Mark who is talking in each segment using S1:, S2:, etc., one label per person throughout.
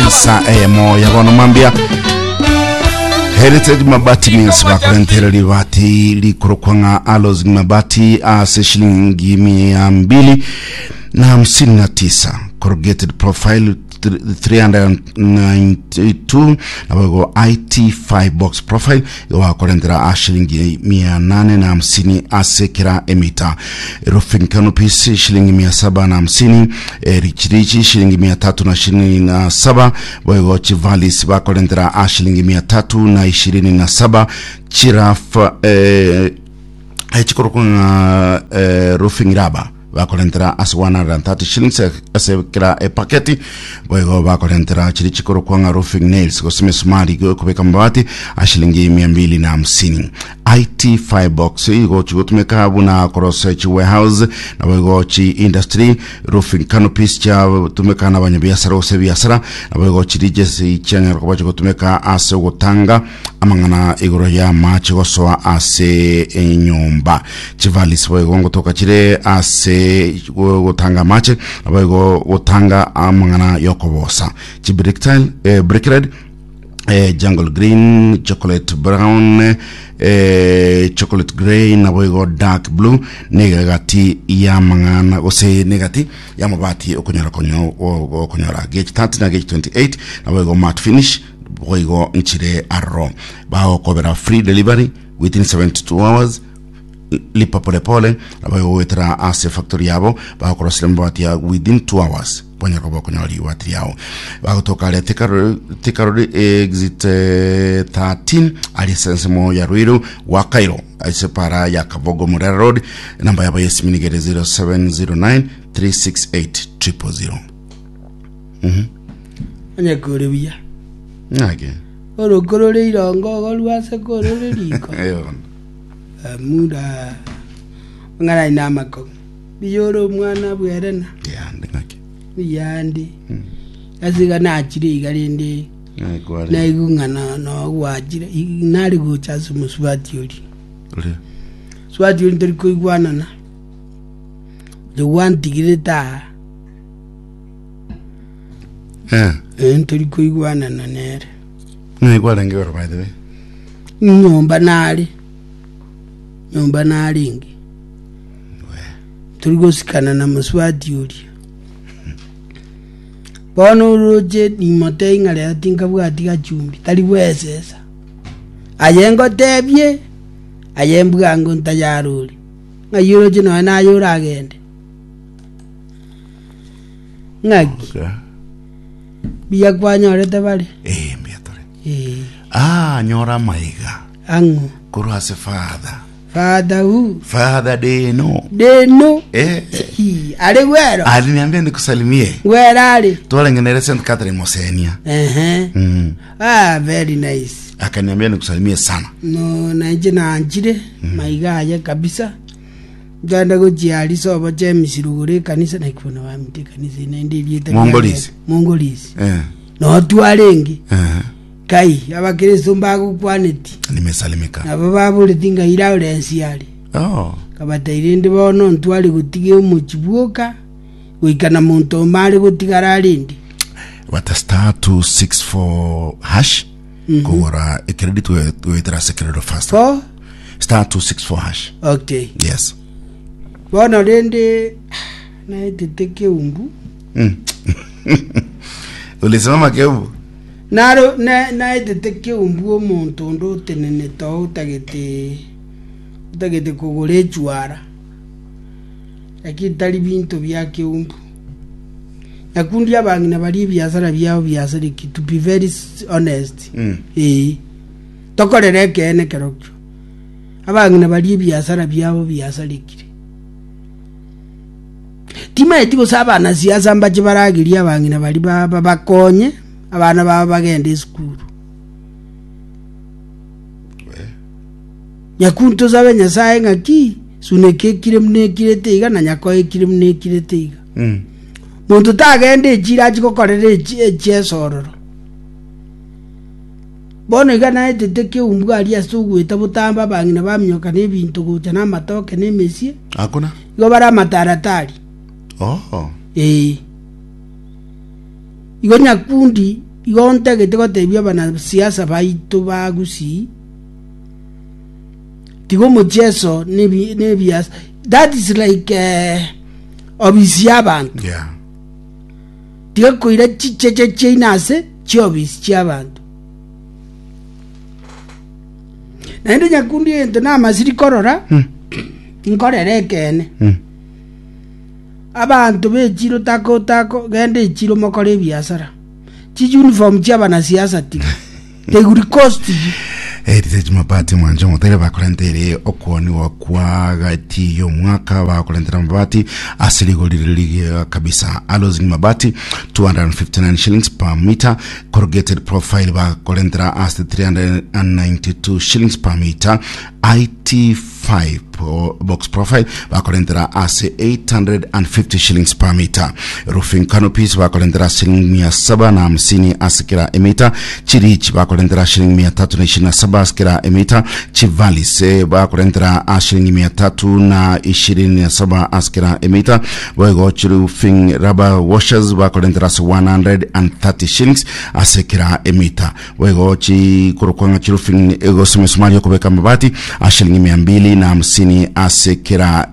S1: sa emo ya bono mambia Heritage Mabati Mills bakurentera libati likurukwanga Aloes Mabati ase shilingi 259. Corrugated profile 392 nabago IT5 box profile wa korendera shilingi 850 asekera emita. Roofing canopies shilingi 750, richirichi shilingi 327, bogo chivalis wa korendera shilingi 327, chirafa chikorukunga roofing raba bakolentera as 130 shillings asekera e paketi bogo bakolentera chiri chikoro kwanga roofing nails kosime sumari kubeka mabati shilingi 250. IT5 box igo chutumeka buna cross warehouse na bogo chi industry roofing canopies cha tumeka na banyabiasara ose biasara na bogo chiri jesi chanya ko bacho tumeka ase gutanga amangana igoro ya machi gosoa ase nyumba chivalis bogo ngotoka chire ase gutanga mache abago gutanga amangana yokobosa chibricktile brickred jungle green, chocolate brown, chocolate grey na boigo dark blue negati ya mangana ose negati ya mabati okonyora gauge 30 na gauge 28 na boigo matte finish boigo nchire arro bao kobera free delivery within 72 hours lipa pole pole abayo wetra ase factory yabo ba korosile mbati ya within 2 hours ponya ko bokonyori watri yao ba kutoka le tikaro exit 13 ali sense mo ya Ruiru wa Cairo aisepara ya Kabogo Murera Road namba yabo yesiminigere 0709 368 000.
S2: Anya korebiya
S1: nage
S2: oro korore irongo golwase korore liko muda ngana inamako biyoro mwana bwerena
S1: ndingake
S2: yandi aziga nachire igarinde na igungana no gwajire nari guchasu muswati uri swati uri ndiri kuigwana na the one tigireta ndiri kuigwana na nere
S1: ngwa ngero by the way
S2: nyumba naringi turigosikana na muswati uri bono roje ni mote ngale atinga bwati gachumbi tari bwesesa ayengo tebye ayembwango ntayaruri ngayoroje no na yora agende ngaki biya kwanyore tabale
S1: mbiyatore nyora maiga
S2: angu
S1: kurase father deno
S2: ale gwero
S1: aliniambia nikusalimie
S2: gwera ale
S1: tuwalengenere St. Catherine Mosenia
S2: very nice
S1: akaniambia nikusalimie sana
S2: no naije na anjire maigaye kabisa ganda gojiali soba je misirugure kanisa na ikona wa mite kanisa ina ndiye Mongolisi no tuwalengi kai abakristo mbago kwaneti
S1: nimesalimika
S2: aba babule tinga iraulensi yali kabatairinde bono ntwali gutige umuchibuka wikana muntu mali gutigara alindi
S1: wata star 264 hash kora credit wetra secret fast star 264 hash
S2: okay
S1: yes
S2: bono rende na iteke umbu
S1: ulisema makeu
S2: naro na iteke umbu omuntu ndo tenene to utagete kugure chwara akitali bintu byake umbu yakundi abangi na bali byasara byao byasara to be very honest tokorere kene kerokyo abangi na bali byasara byao byasarikire tima etiko saba na siasa mbaje baragiria abangi na bali bakonye abana baba bagende school yakunto zabe nyasaye ngaki suneke kire mnekire teiga na nyako kire mnekire teiga muntu tagende jira chikokorere chesororo bono igana eteke umbwa ali asugweta butamba bangina bamyoka nebintu gucha na matoke nemesie
S1: akuna
S2: go bara mataratari
S1: igo
S2: nyakundi igonte getego tebia bana siasa baitu bagusi tigo muchezo nebias. That is like obisi abantu.
S1: Yeah.
S2: Tiga koira chicheche inase chiobisi chiabantu. Naende nyakundi ento na masiri korora. Nkorere kene. Abantu bechiro tako gende ichiro mokore biasara. Chi uniform chiabana siasa tiga. They would cost you.
S1: Heritage Mabati Mwanjo Motere bakulentere okuoni wakwagati yo mwaka bakulentera mabati asiligoliliga kabisa. Alloys mabati 259 shillings per meter. Corrugated profile bakulentera as 392 shillings per meter. IT5 box profile bakulentera as 850 shillings per meter. Roofing canopies bakulentera shilingi 750 asikira emita. Chirich bakulentera shilingi 327 asikira emita. Chivalis bakulentera shilingi 327 asikira emita. Boygo roofing rubber washers bakulentera 130 shillings asikira emita. Boygo kurukwanga roofing ego sumesumali kubeka mabati shilingi 250 asikira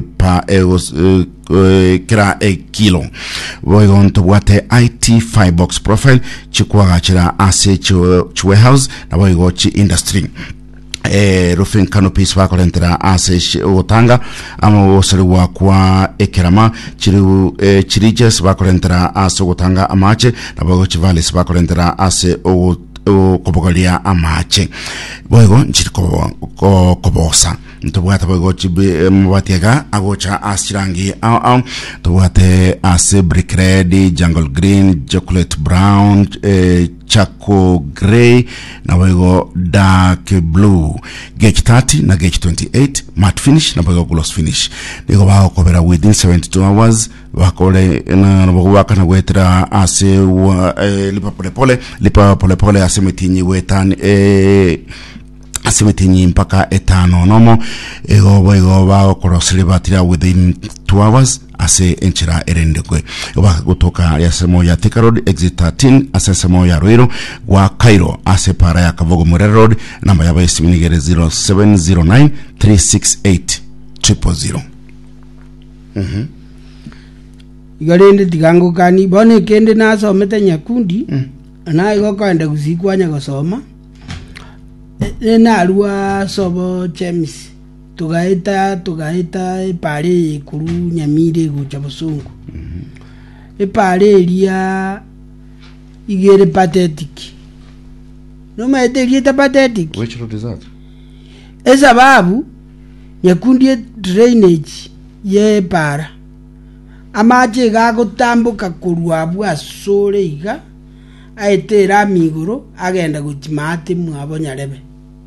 S1: kira kilo. Boygon to wate IT5 box profile chikwaga chira ase warehouse na boygo chi industry. Roofing canopies bakolentera ase otanga ama wosere wakwa ekerama chirijes bakolentera ase otanga amache na boygo chivalis bakolentera ase kobogalia amache. Boygo nchitiko kobosa tubwate boygo chibe mabatiega agocha asirangi tubwate ase brick red, jungle green, chocolate brown, chaco gray na boygo dark blue, gauge 30 na gauge 28, matte finish na boygo gloss finish. Digo bao kobera within 72 hours bakole na bogo wakana wetra ase lipa pole ase metinyi wetan asimetinyi mpaka 5 nomo ego ba korosile batira within 2 hours ase enchira erendekwe ba kutoka ya semo ya Thika Road exit 13 ase semo ya Ruiru wa Cairo ase para ya Kavogo Murere Road namba ya basi minigere 0709 368 000.
S2: Igalende tigango kani bone kende naso meta nyakundi na igo kwenda kuzikwanya gosoma na alua sobo James tugaita pare kuru nyamire gucha busungu pare lia igere pathetic no maete lieta pathetic.
S1: Which road is that?
S2: Esa babu nyakundi drainage ye para amaje gago tambuka kuruabu asore iga aitera miguru agenda guchimate mwabo nyarebe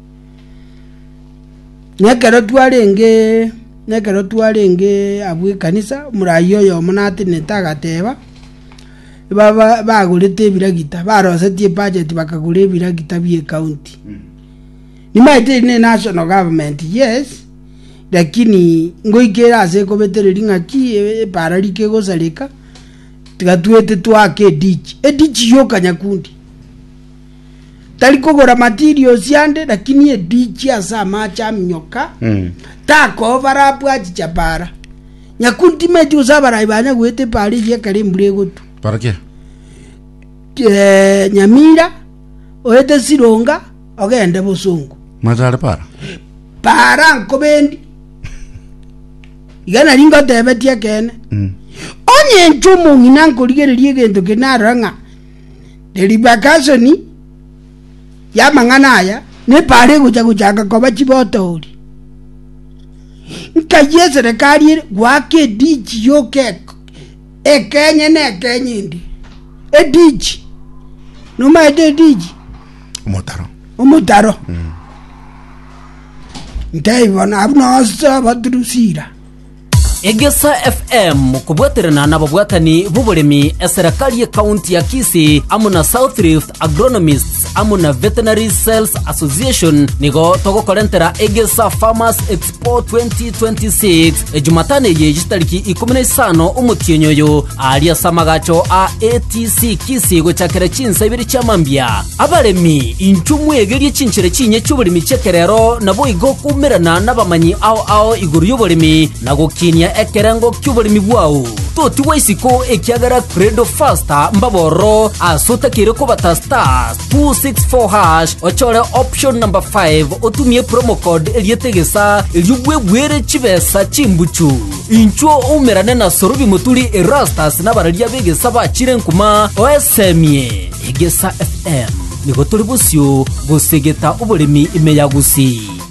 S2: nekero twarenge abwe kanisa murayo yo munati netagateba baba bagurite biragita barosetie budget bakagure biragita bie county nimaite ne national government yes lakini ngoikera ase kobetereri ngaki paralike gozaleka tigatuete twake ditch yoka nyakundi taliko gora materials yande lakini ditch asa macha mnyoka tako varapwa chichapara nyakundi metu usabara ibanya gwete pali ye kare mbrego tu
S1: para ke
S2: nyamira oete sironga ogende busungu
S1: matare
S2: para nkobendi igana lingo tebetia kene onye nchumu nginanko ligere gento kenaranga delibakasoni ya manganaya ne pare guchaga koba chibotori nkaye serikali gwake diji yoke ekenye ne kenyindi ediji numa ediji umutaro ndai wana abno asa badrusira
S3: Egesa FM kubwaterana na babwatani b'uburemi eserikali ya county ya Kisii amuna South Rift Agronomists amuna Veterinary Sales Association nigo togokorentera Egesa Farmers Expo 2026 ejumatane ye jitariki 15 umutienyoyo alia samagacho a ATC Kisii gochakera chinsa ibiri chamambia abaremi inchumwe egerie chinchere chinye cy'uburimi cyekerero nabo igo kumerana n'abamanyi ao iguru y'uburimi nago kinya ekerengo cy'uburimi bwawo toti waisiko ekiagara credo faster mbaboro asotakire ko batasta 264# ochore option number 5 otumie promo code elietegesa eryubwebwere chibesa chimbuchu incho umerane na sorobi muturi erastas n'abararia begesa bachire nkuma osemie Egesa FM nigo turi busyo gusegeta uburimi imeyagusi.